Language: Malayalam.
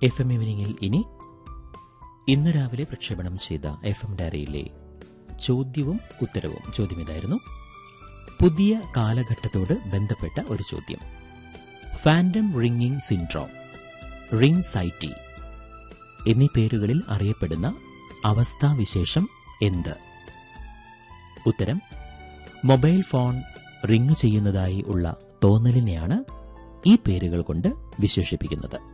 FM ഈവനിങ്ങിൽ ഇനി ഇന്ന് രാവിലെ പ്രക്ഷേപണം ചെയ്ത FM ഡയറിയിലെ ചോദ്യവും ഉത്തരവും. ചോദ്യം ഇതായിരുന്നു: പുതിയ കാലഘട്ടത്തോട് ബന്ധപ്പെട്ട ഒരു ചോദ്യം. ഫാൻഡം റിംഗിംഗ് സിൻഡ്രോം, റിംഗ്സൈറ്റി എന്നീ പേരുകളിൽ അറിയപ്പെടുന്ന അവസ്ഥാവിശേഷം എന്ത്? ഉത്തരം: മൊബൈൽ ഫോൺ റിംഗ് ചെയ്യുന്നതായി ഉള്ള തോന്നലിനെയാണ് ഈ പേരുകൾ കൊണ്ട് വിശേഷിപ്പിക്കുന്നത്.